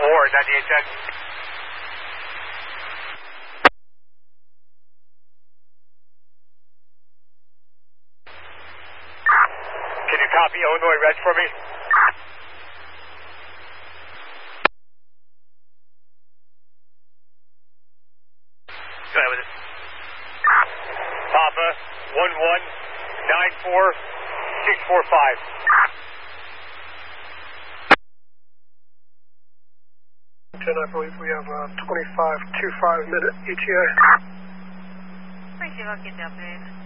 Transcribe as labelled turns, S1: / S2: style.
S1: 9810. Can you copy Illinois Red for me? Go ahead with it. Papa 1194645.
S2: 10, I believe we have a 25-25 minute ETA.
S3: Thank you, I'll get down there.